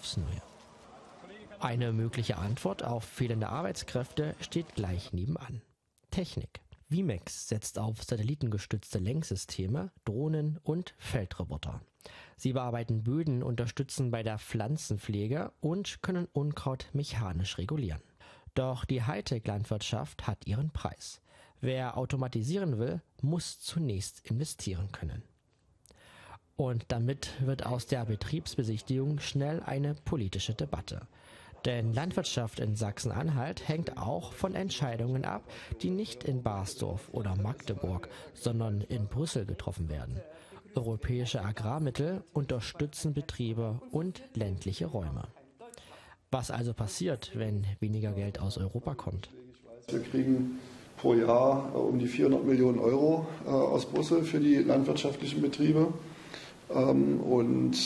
aufs Neue. Eine mögliche Antwort auf fehlende Arbeitskräfte steht gleich nebenan. Technik. WiMax setzt auf satellitengestützte Lenksysteme, Drohnen und Feldroboter. Sie bearbeiten Böden, unterstützen bei der Pflanzenpflege und können Unkraut mechanisch regulieren. Doch die Hightech-Landwirtschaft hat ihren Preis. Wer automatisieren will, muss zunächst investieren können. Und damit wird aus der Betriebsbesichtigung schnell eine politische Debatte. Denn Landwirtschaft in Sachsen-Anhalt hängt auch von Entscheidungen ab, die nicht in Barsdorf oder Magdeburg, sondern in Brüssel getroffen werden. Europäische Agrarmittel unterstützen Betriebe und ländliche Räume. Was also passiert, wenn weniger Geld aus Europa kommt? Wir kriegen pro Jahr um die 400 Millionen Euro aus Brüssel für die landwirtschaftlichen Betriebe. Wenn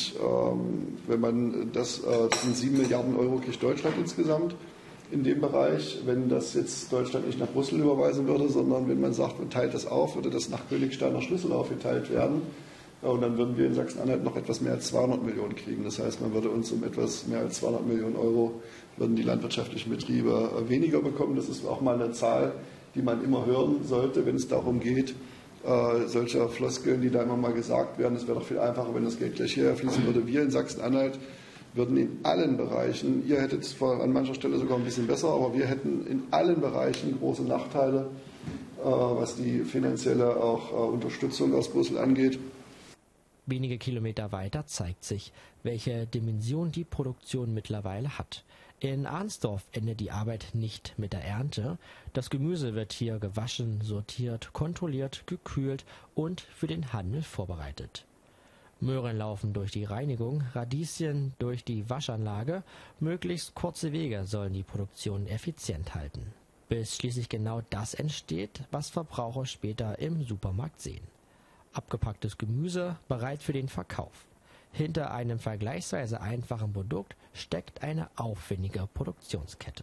man das sind 7 Milliarden Euro kriegt Deutschland insgesamt in dem Bereich. Wenn das jetzt Deutschland nicht nach Brüssel überweisen würde, sondern wenn man sagt, man teilt das auf, würde das nach Königsteiner Schlüssel aufgeteilt werden. Und dann würden wir in Sachsen-Anhalt noch etwas mehr als 200 Millionen kriegen. Das heißt, man würde uns um etwas mehr als 200 Millionen Euro, würden die landwirtschaftlichen Betriebe weniger bekommen. Das ist auch mal eine Zahl, die man immer hören sollte, wenn es darum geht, solcher Floskeln, die da immer mal gesagt werden, es wäre doch viel einfacher, wenn das Geld gleich hierher fließen würde. Wir in Sachsen-Anhalt würden in allen Bereichen, ihr hättet es an mancher Stelle sogar ein bisschen besser, aber wir hätten in allen Bereichen große Nachteile, was die finanzielle auch Unterstützung aus Brüssel angeht. Wenige Kilometer weiter zeigt sich, welche Dimension die Produktion mittlerweile hat. In Arnsdorf endet die Arbeit nicht mit der Ernte. Das Gemüse wird hier gewaschen, sortiert, kontrolliert, gekühlt und für den Handel vorbereitet. Möhren laufen durch die Reinigung, Radieschen durch die Waschanlage. Möglichst kurze Wege sollen die Produktion effizient halten. Bis schließlich genau das entsteht, was Verbraucher später im Supermarkt sehen. Abgepacktes Gemüse bereit für den Verkauf. Hinter einem vergleichsweise einfachen Produkt steckt eine aufwendige Produktionskette.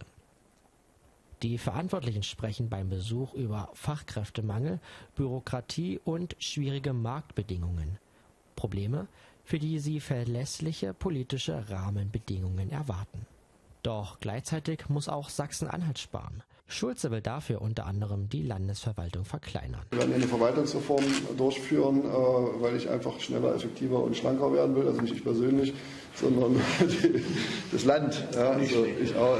Die Verantwortlichen sprechen beim Besuch über Fachkräftemangel, Bürokratie und schwierige Marktbedingungen. Probleme, für die sie verlässliche politische Rahmenbedingungen erwarten. Doch gleichzeitig muss auch Sachsen-Anhalt sparen. Schulze will dafür unter anderem die Landesverwaltung verkleinern. Wir werden eine Verwaltungsreform durchführen, weil ich einfach schneller, effektiver und schlanker werden will. Also nicht ich persönlich, sondern das Land. Ja, also ich auch.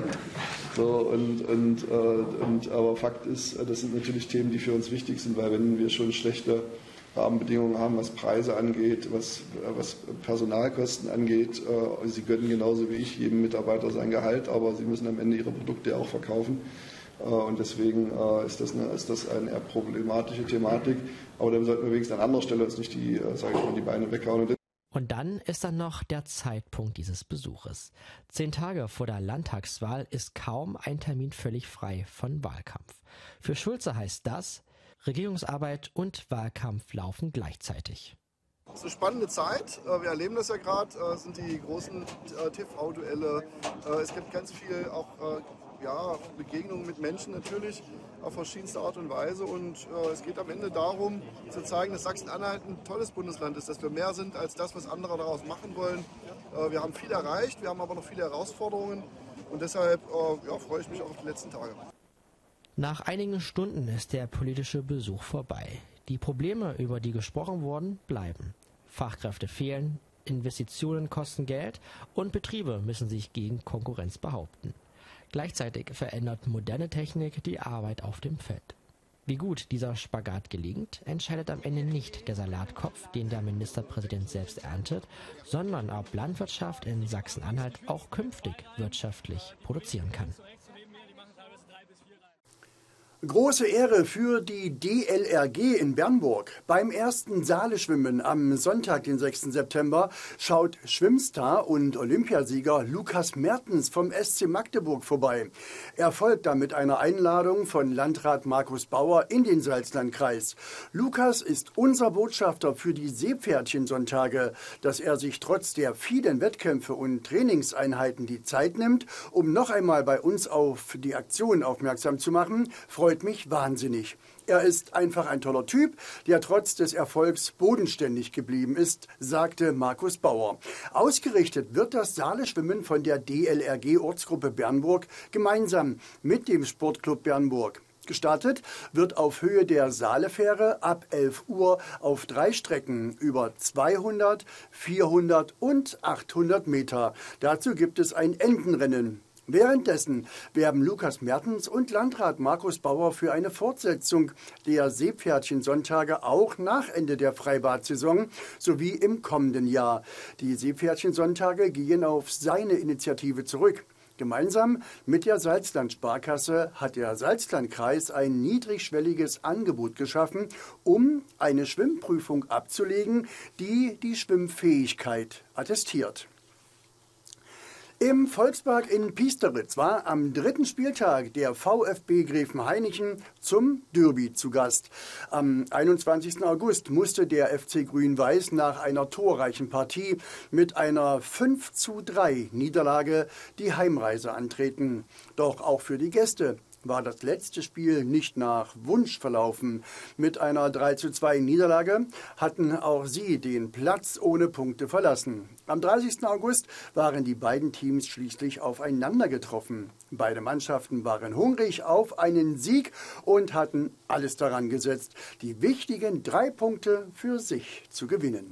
Aber Fakt ist, das sind natürlich Themen, die für uns wichtig sind, weil wenn wir schon schlechte Rahmenbedingungen haben, was Preise angeht, was Personalkosten angeht. Sie gönnen genauso wie ich jedem Mitarbeiter sein Gehalt, aber sie müssen am Ende ihre Produkte auch verkaufen. Und deswegen ist das eine eher problematische Thematik. Aber dann sollten wir wenigstens an anderer Stelle uns nicht die Beine weghauen. Und dann ist dann noch der Zeitpunkt dieses Besuches. 10 Tage vor der Landtagswahl ist kaum ein Termin völlig frei von Wahlkampf. Für Schulze heißt das, Regierungsarbeit und Wahlkampf laufen gleichzeitig. Es ist eine spannende Zeit. Wir erleben das ja gerade. Es sind die großen TV-Duelle. Es gibt ganz viel auch Begegnungen mit Menschen natürlich auf verschiedenste Art und Weise. Und es geht am Ende darum, zu zeigen, dass Sachsen-Anhalt ein tolles Bundesland ist, dass wir mehr sind als das, was andere daraus machen wollen. Wir haben viel erreicht, wir haben aber noch viele Herausforderungen. Und deshalb freue ich mich auch auf die letzten Tage. Nach einigen Stunden ist der politische Besuch vorbei. Die Probleme, über die gesprochen wurden, bleiben. Fachkräfte fehlen, Investitionen kosten Geld und Betriebe müssen sich gegen Konkurrenz behaupten. Gleichzeitig verändert moderne Technik die Arbeit auf dem Feld. Wie gut dieser Spagat gelingt, entscheidet am Ende nicht der Salatkopf, den der Ministerpräsident selbst erntet, sondern ob Landwirtschaft in Sachsen-Anhalt auch künftig wirtschaftlich produzieren kann. Große Ehre für die DLRG in Bernburg. Beim ersten Saaleschwimmen am Sonntag, den 6. September, schaut Schwimmstar und Olympiasieger Lukas Mertens vom SC Magdeburg vorbei. Er folgt damit einer Einladung von Landrat Markus Bauer in den Salzlandkreis. Lukas ist unser Botschafter für die Seepferdchensonntage. Dass er sich trotz der vielen Wettkämpfe und Trainingseinheiten die Zeit nimmt, um noch einmal bei uns auf die Aktion aufmerksam zu machen, freut freut mich wahnsinnig. Er ist einfach ein toller Typ, der trotz des Erfolgs bodenständig geblieben ist, sagte Markus Bauer. Ausgerichtet wird das Saale-Schwimmen von der DLRG-Ortsgruppe Bernburg gemeinsam mit dem Sportclub Bernburg. Gestartet wird auf Höhe der Saalefähre ab 11 Uhr auf 3 Strecken über 200, 400 und 800 Meter. Dazu gibt es ein Entenrennen. Währenddessen werben Lukas Mertens und Landrat Markus Bauer für eine Fortsetzung der Seepferdchensonntage auch nach Ende der Freibad-Saison sowie im kommenden Jahr. Die Seepferdchensonntage gehen auf seine Initiative zurück. Gemeinsam mit der Salzland-Sparkasse hat der Salzlandkreis ein niedrigschwelliges Angebot geschaffen, um eine Schwimmprüfung abzulegen, die die Schwimmfähigkeit attestiert. Im Volkspark in Piesteritz war am 3. Spieltag der VfB Gräfenhainichen zum Derby zu Gast. Am 21. August musste der FC Grün-Weiß nach einer torreichen Partie mit einer 5:3 Niederlage die Heimreise antreten. Doch auch für die Gäste war das letzte Spiel nicht nach Wunsch verlaufen. Mit einer 3:2 Niederlage hatten auch sie den Platz ohne Punkte verlassen. Am 30. August waren die beiden Teams schließlich aufeinander getroffen. Beide Mannschaften waren hungrig auf einen Sieg und hatten alles daran gesetzt, die wichtigen 3 Punkte für sich zu gewinnen.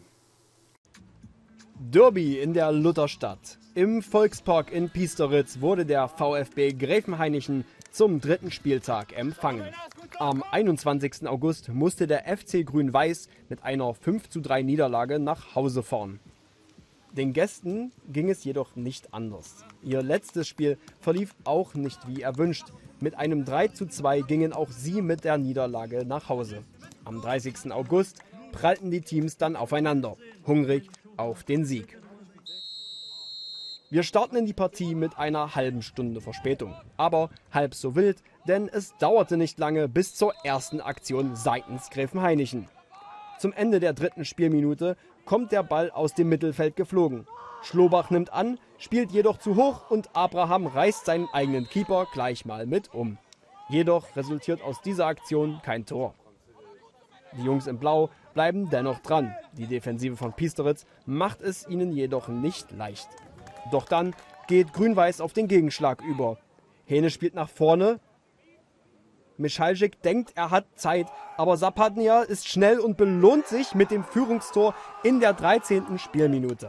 Derby in der Lutherstadt. Im Volkspark in Piesteritz wurde der VfB Gräfenhainichen zum 3. Spieltag empfangen. Am 21. August musste der FC Grün-Weiß mit einer 5:3 Niederlage nach Hause fahren. Den Gästen ging es jedoch nicht anders. Ihr letztes Spiel verlief auch nicht wie erwünscht. Mit einem 3:2 gingen auch sie mit der Niederlage nach Hause. Am 30. August prallten die Teams dann aufeinander, hungrig auf den Sieg. Wir starten in die Partie mit einer halben Stunde Verspätung. Aber halb so wild, denn es dauerte nicht lange bis zur ersten Aktion seitens Gräfenhainichen. Zum Ende der 3. Spielminute kommt der Ball aus dem Mittelfeld geflogen. Schlobach nimmt an, spielt jedoch zu hoch und Abraham reißt seinen eigenen Keeper gleich mal mit um. Jedoch resultiert aus dieser Aktion kein Tor. Die Jungs in Blau bleiben dennoch dran. Die Defensive von Piesteritz macht es ihnen jedoch nicht leicht. Doch dann geht Grün-Weiß auf den Gegenschlag über. Hähne spielt nach vorne. Michalczyk denkt, er hat Zeit, aber Zapadnia ist schnell und belohnt sich mit dem Führungstor in der 13. Spielminute.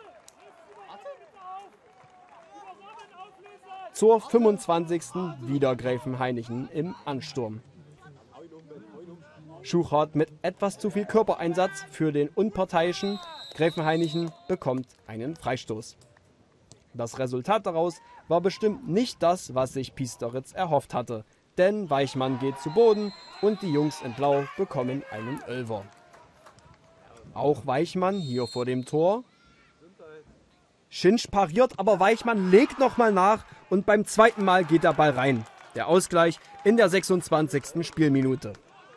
Zur 25. wieder Gräfenhainichen im Ansturm. Schuchart mit etwas zu viel Körpereinsatz für den unparteiischen Gräfenhainichen bekommt einen Freistoß. Das Resultat daraus war bestimmt nicht das, was sich Piesteritz erhofft hatte. Denn Weichmann geht zu Boden und die Jungs in Blau bekommen einen Elfer. Auch Weichmann hier vor dem Tor. Schinsch pariert, aber Weichmann legt nochmal nach und beim zweiten Mal geht der Ball rein. Der Ausgleich in der 26. Spielminute.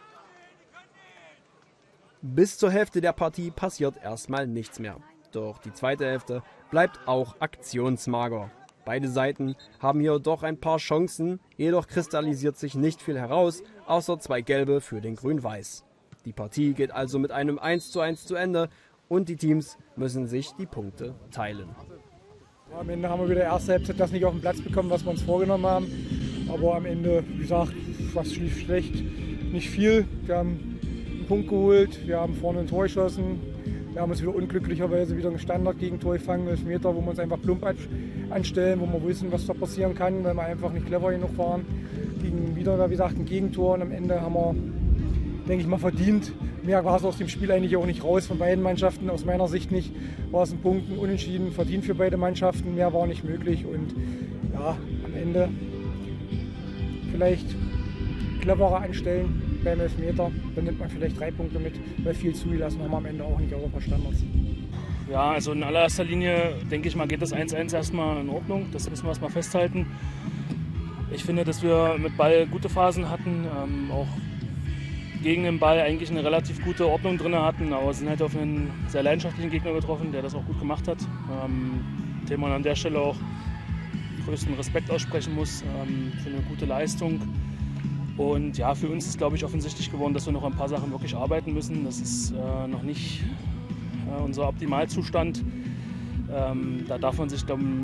Bis zur Hälfte der Partie passiert erstmal nichts mehr. Doch die zweite Hälfte bleibt auch aktionsmager. Beide Seiten haben hier doch ein paar Chancen, jedoch kristallisiert sich nicht viel heraus, außer 2 Gelbe für den Grün-Weiß. Die Partie geht also mit einem 1:1 zu Ende und die Teams müssen sich die Punkte teilen. Am Ende haben wir wieder erste Halbzeit das nicht auf den Platz bekommen, was wir uns vorgenommen haben. Aber am Ende, wie gesagt, was lief schlecht, nicht viel. Wir haben einen Punkt geholt, wir haben vorne ein Tor geschossen. Wir haben uns wieder unglücklicherweise wieder ein Standard-Gegentor gefangen, 11 Meter, wo wir uns einfach plump anstellen, wo wir wissen, was da passieren kann, weil wir einfach nicht clever genug waren. Gegen wieder, wie gesagt, ein Gegentor und am Ende haben wir, denke ich mal, verdient. Mehr war es aus dem Spiel eigentlich auch nicht raus von beiden Mannschaften, aus meiner Sicht nicht. War es ein Punkt, ein Unentschieden, verdient für beide Mannschaften, mehr war nicht möglich und ja, am Ende vielleicht cleverer anstellen. Beim Elfmeter, dann nimmt man vielleicht 3 Punkte mit, weil viel zugelassen haben wir am Ende auch nicht, außer ein paar Standards. Ja, also in allererster Linie, denke ich mal, geht das 1:1 erstmal in Ordnung, das müssen wir erstmal festhalten. Ich finde, dass wir mit Ball gute Phasen hatten, auch gegen den Ball eigentlich eine relativ gute Ordnung drin hatten, aber sind halt auf einen sehr leidenschaftlichen Gegner getroffen, der das auch gut gemacht hat, dem man an der Stelle auch größten Respekt aussprechen muss für eine gute Leistung. Und ja, für uns ist, glaube ich, offensichtlich geworden, dass wir noch ein paar Sachen wirklich arbeiten müssen. Das ist noch nicht unser Optimalzustand. Da darf man sich, glaube ich,